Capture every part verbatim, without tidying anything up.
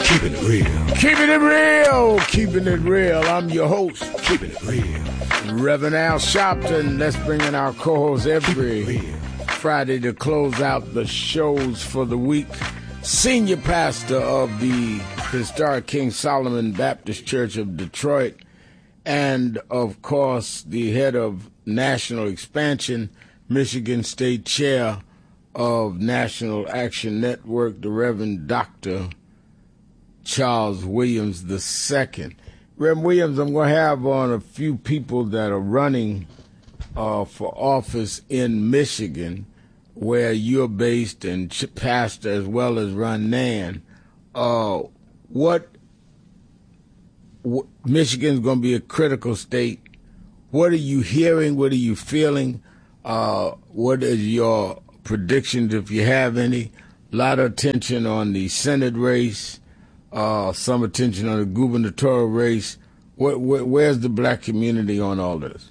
Keeping it real. Keeping it real. Keeping it real. I'm your host. Keeping it real. Reverend Al Sharpton. Let's bring in our co-host every Friday to close out the shows for the week. Senior pastor of the historic King Solomon Baptist Church of Detroit, and of course the head of National Expansion, Michigan State Chair of National Action Network, the Reverend Doctor Charles Williams the Second. Reverend Williams, I'm going to have on a few people that are running uh, for office in Michigan, where you're based, and pastor as well as Ron Nan. Uh, what, what Michigan's going to be a critical state. What are you hearing? What are you feeling? Uh, what is your predictions, if you have any? A lot of attention on the Senate race, uh, some attention on the gubernatorial race. What, where, where's the black community on all this?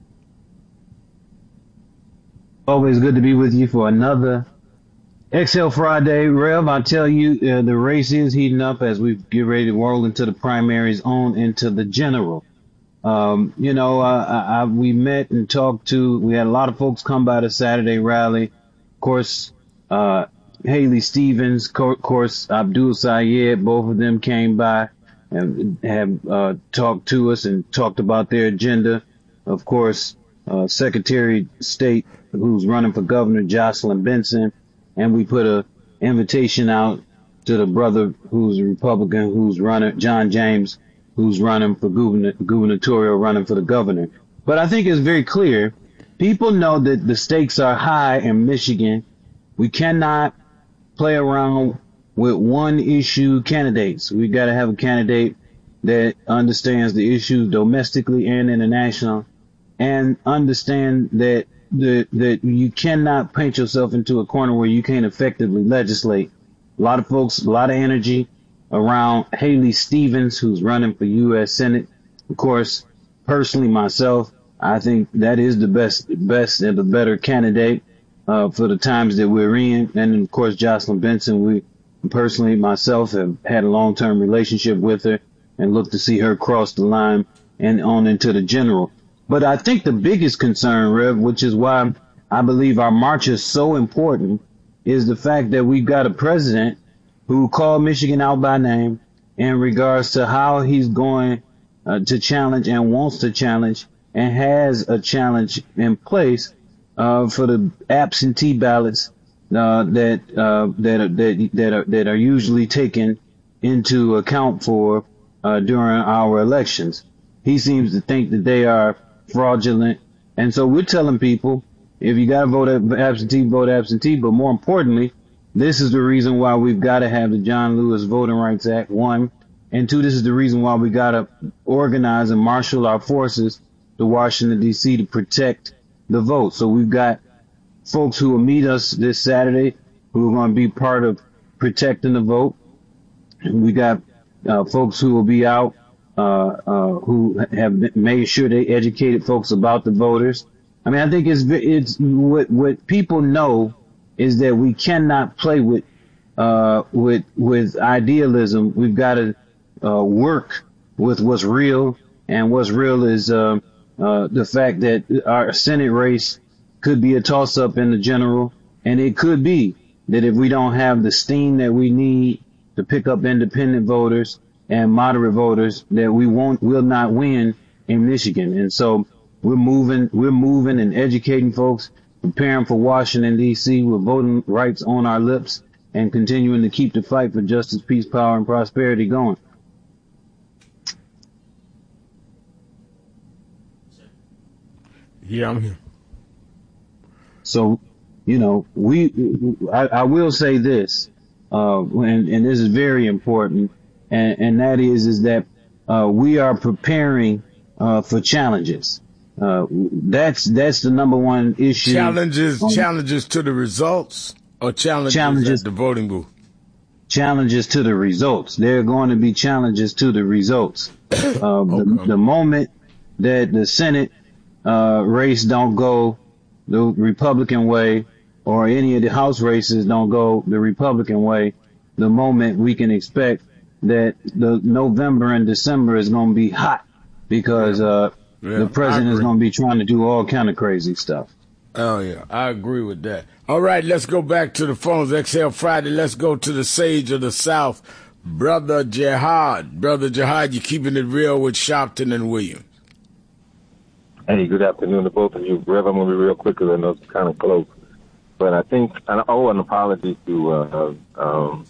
Always good to be with you for another X L Friday. Rev, I tell you, uh, the race is heating up as we get ready to roll into the primaries, on into the general. Um, you know, uh, I, I, we met and talked to, we had a lot of folks come by the Saturday rally. Of course, uh, Haley Stevens, of course, Abdul Sayed, both of them came by and have uh, talked to us and talked about their agenda. Of course, uh, Secretary of State, who's running for governor, Jocelyn Benson, and we put a invitation out to the brother who's a Republican, who's running, John James, who's running for governor, gubernatorial, running for the governor. But I think it's very clear. People know that the stakes are high in Michigan. We cannot play around with one issue candidates. We got to have a candidate that understands the issues domestically and international, and understand that the, that you cannot paint yourself into a corner where you can't effectively legislate. A lot of folks, a lot of energy around Haley Stevens, who's running for U S Senate. Of course, personally myself, I think that is the best, best and the better candidate uh, for the times that we're in. And of course, Jocelyn Benson, we personally myself have had a long-term relationship with her and look to see her cross the line and on into the general. But I think the biggest concern, Rev, which is why I believe our march is so important, is the fact that we've got a president who called Michigan out by name in regards to how he's going uh, to challenge and wants to challenge and has a challenge in place uh, for the absentee ballots uh, that uh, that are, that that are that are usually taken into account for uh, during our elections. He seems to think that they are fraudulent, and so we're telling people, if you got to vote absentee, vote absentee. But more importantly, this is the reason why we've got to have the John Lewis Voting Rights Act, one. And two, this is the reason why we got to organize and marshal our forces to Washington, D C to protect the vote. So we've got folks who will meet us this Saturday who are going to be part of protecting the vote. We got uh, folks who will be out uh, uh, who have made sure they educated folks about the voters. I mean, I think it's it's what what people know is that we cannot play with uh with with idealism. We've got to uh work with what's real, and what's real is uh, uh the fact that our Senate race could be a toss up in the general, and it could be that if we don't have the steam that we need to pick up independent voters and moderate voters, that we won't will not win in Michigan. And so we're moving we're moving and educating folks, preparing for Washington, D C with voting rights on our lips, and continuing to keep the fight for justice, peace, power, and prosperity going. Yeah, I'm here. So, you know, we, I, I will say this, uh, and, and this is very important, and, and that is, is that uh, we are preparing uh, for challenges. Uh, that's that's the number one issue. Challenges, um, challenges to the results, or challenges, challenges at the voting booth. Challenges to the results. There are going to be challenges to the results. Uh, okay. the, the moment that the Senate uh, race don't go the Republican way, or any of the House races don't go the Republican way, the moment we can expect that the November and December is going to be hot because uh, yeah, the president is going to be trying to do all kind of crazy stuff. Oh, yeah, I agree with that. All right, let's go back to the phones. X L Friday, let's go to the sage of the South, Brother Jihad. Brother Jihad, you're keeping it real with Sharpton and Williams. Hey, good afternoon to both of you. Rev, I'm going to be real quick because I know it's kind of close. But I think, I owe an apology to uh, um,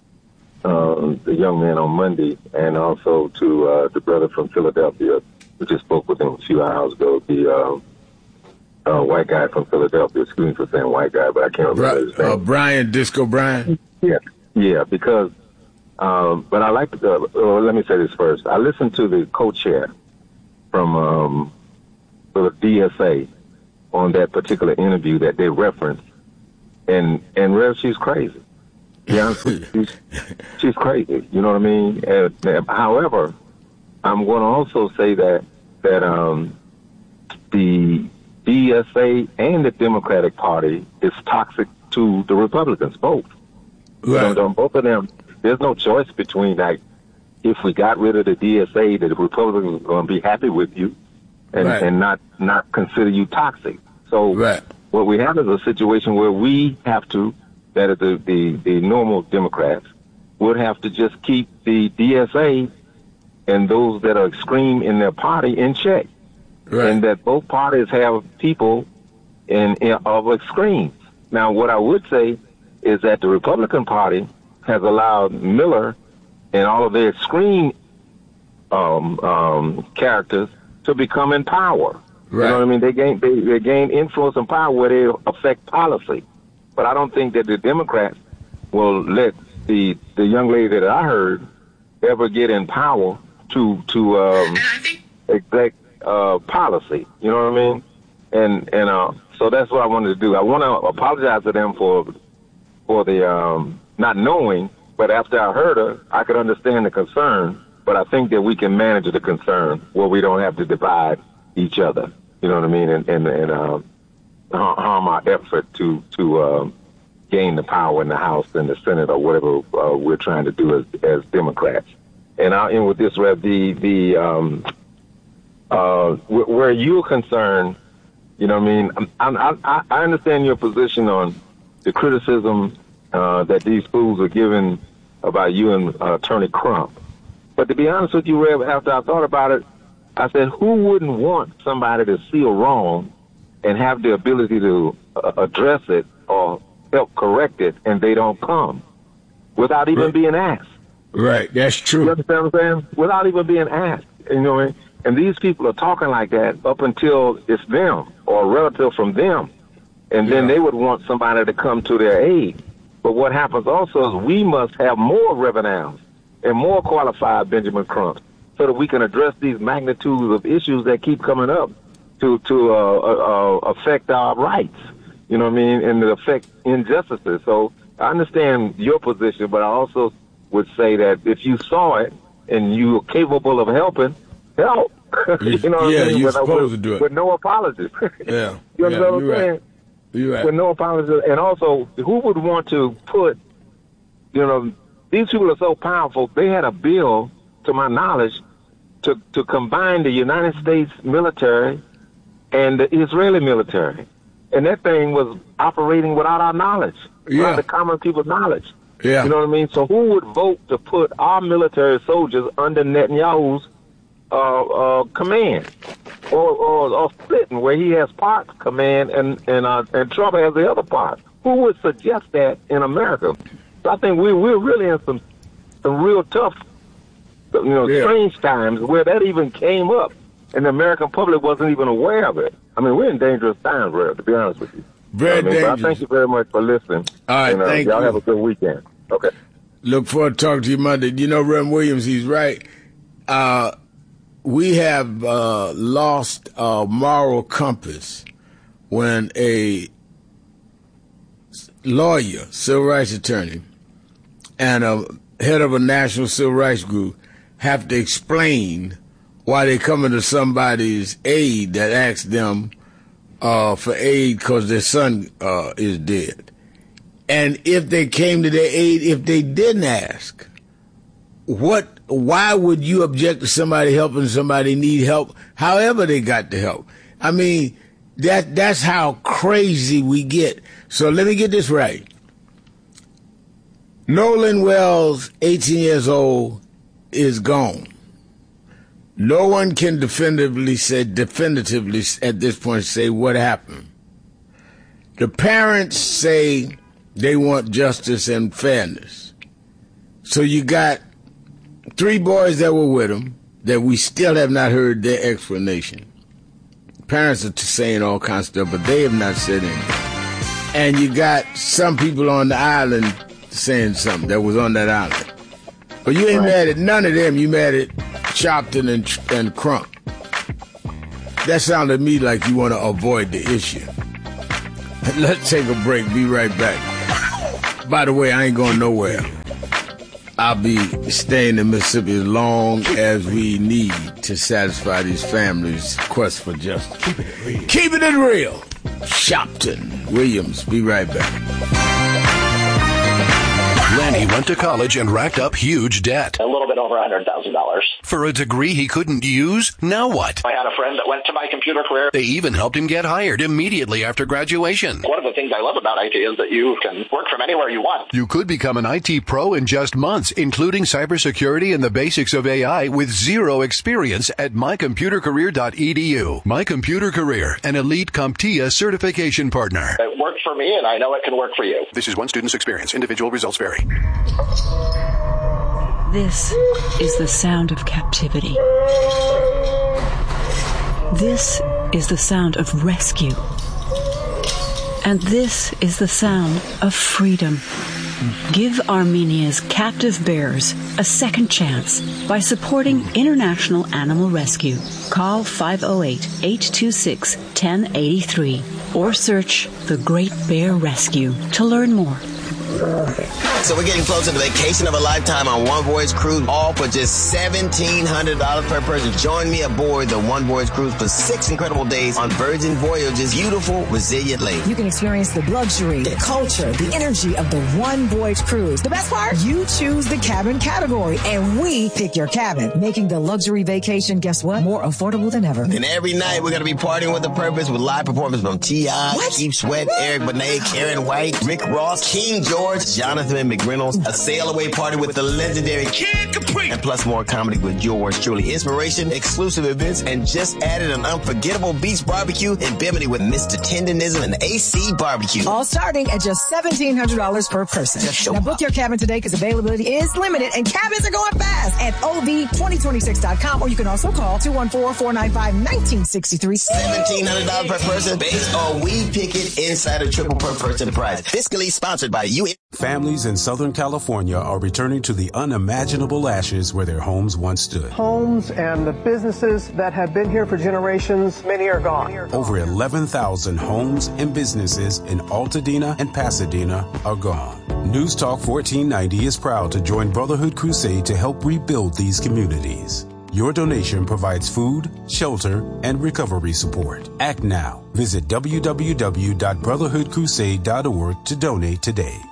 uh, the young man on Monday and also to uh, the brother from Philadelphia who just spoke with him a few hours ago, the uh, uh, white guy from Philadelphia. Excuse me for saying white guy, but I can't remember his name. Uh, Brian, Disco Brian? Yeah, yeah, because, um, but I like to, uh, well, let me say this first. I listened to the co-chair from um, the D S A on that particular interview that they referenced, and, and Rev, she's crazy. Yeah, she's, she's crazy. You know what I mean? And, and, however, I'm going to also say that that um, the D S A and the Democratic Party is toxic to the Republicans, both. Right. You know, both of them. There's no choice between, like, if we got rid of the D S A, the Republicans are going to be happy with you and, right. and not, not consider you toxic. So right. what we have is a situation where we have to, that is the, the, the normal Democrats, would have to just keep the D S A and those that are extreme in their party in check. Right. And that both parties have people in, in of extremes. Now, what I would say is that the Republican Party has allowed Miller and all of their extreme um, um, characters to become in power. Right. You know what I mean? They gain they, they gain influence and power where they affect policy. But I don't think that the Democrats will let the the young lady that I heard ever get in power to to um, exec uh, policy. You know what I mean? And and uh, so that's what I wanted to do. I want to apologize to them for for the um, not knowing. But after I heard her, I could understand the concern. But I think that we can manage the concern where we don't have to divide each other. You know what I mean? And and, and uh, harm our effort to to uh, gain the power in the House and the Senate or whatever uh, we're trying to do as as Democrats. And I'll end with this, Rev. The the um, uh, where you're concerned, you know what I mean? I, I, I understand your position on the criticism uh, that these fools are giving about you and uh, Attorney Crump. But to be honest with you, Rev, after I thought about it, I said, who wouldn't want somebody to see a wrong and have the ability to uh, address it or help correct it, and they don't come without even right. being asked? Right, that's true. You understand what I'm saying? Without even being asked. You know what I mean? And these people are talking like that up until it's them or a relative from them. And yeah. then they would want somebody to come to their aid. But what happens also is we must have more Reverend and more qualified Benjamin Crump so that we can address these magnitudes of issues that keep coming up to to uh, uh, affect our rights, you know what I mean, and to affect injustices. So I understand your position, but I also would say that if you saw it and you are capable of helping, help. you know what yeah, I mean? you're with, supposed with, to do it. With no apologies. yeah. You understand yeah, what I'm you're saying? Right. You're right. With no apologies. And also, who would want to put, you know, these people are so powerful, they had a bill, to my knowledge, to, to combine the United States military and the Israeli military. And that thing was operating without our knowledge, yeah. without the common people's knowledge. Yeah. You know what I mean? So who would vote to put our military soldiers under Netanyahu's uh, uh, command? Or, or, or splitting, where he has parts command and, and, uh, and Trump has the other part? Who would suggest that in America? So I think we, we're really in some, some real tough, you know, yeah. strange times where that even came up and the American public wasn't even aware of it. I mean, we're in dangerous times, Red, to be honest with you. Very you know I mean? dangerous. But I thank you very much for listening. All right, and, uh, thank y'all you. have a good weekend. Okay. Look forward to talking to you Monday. You know, Reverend Williams, he's right. Uh, we have uh, lost a moral compass when a lawyer, civil rights attorney, and a head of a national civil rights group have to explain why they coming to somebody's aid that asks them uh, for aid because their son uh, is dead. And if they came to their aid, if they didn't ask, what? Why would you object to somebody helping somebody need help, however they got the help? I mean, that that's how crazy we get. So let me get this right. Nolan Wells, eighteen years old, is gone. No one can definitively say, definitively at this point say what happened. The parents say they want justice and fairness. So you got three boys that were with him that we still have not heard their explanation. Parents are saying all kinds of stuff, but they have not said anything. And you got some people on the island saying something that was on that island. But you ain't right. mad at none of them. You mad at Sharpton and, and Crump. That sounded to me like you want to avoid the issue. Let's take a break. Be right back. By the way, I ain't going nowhere. I'll be staying in Mississippi as long as we need to satisfy these families' quest for justice. Keep it real. Keeping it real. Sharpton Williams. Be right back. Lanny went to college and racked up huge debt. A little bit over one hundred thousand dollars. For a degree he couldn't use? Now what? I had a friend that went to My Computer Career. They even helped him get hired immediately after graduation. One of the things I love about I T is that you can work from anywhere you want. You could become an I T pro in just months, including cybersecurity and the basics of A I with zero experience at my computer career dot e d u. My Computer Career, an elite CompTIA certification partner. It worked for me, and I know it can work for you. This is one student's experience. Individual results vary. This is the sound of captivity. This is the sound of rescue. And this is the sound of freedom. Give Armenia's captive bears a second chance by supporting International Animal Rescue. Call five oh eight, eight two six, one oh eight three or search The Great Bear Rescue to learn more. So we're getting closer to the vacation of a lifetime on One Voyage Cruise, all for just seventeen hundred dollars per person. Join me aboard the One Voyage Cruise for six incredible days on Virgin Voyage's beautiful, resilient lake. You can experience the luxury, the culture, the energy of the One Voyage Cruise. The best part? You choose the cabin category, and we pick your cabin, making the luxury vacation, guess what? More affordable than ever. And every night we're going to be partying with a purpose with live performances from T I, Keith Sweat, Eric Benet, Karen White, Rick Ross, King George, Jonathan McReynolds, a sail-away party with the legendary Kid Capri, and plus more comedy with yours truly. Inspiration, exclusive events, and just added an unforgettable beach barbecue in Bimini with Mister Tenderism and A C Barbecue. All starting at just seventeen hundred dollars per person. Now book up your cabin today because availability is limited and cabins are going fast at O V twenty twenty-six dot com, or you can also call two one four, four nine five, one nine six three. seventeen hundred dollars per person based on We Pick It Insider Triple per person prize. Fiscally sponsored by you. Families in Southern California are returning to the unimaginable ashes where their homes once stood. Homes and the businesses that have been here for generations, many are gone. Over eleven thousand homes and businesses in Altadena and Pasadena are gone. News Talk fourteen ninety is proud to join Brotherhood Crusade to help rebuild these communities. Your donation provides food, shelter, and recovery support. Act now. Visit w w w dot brotherhood crusade dot org to donate today.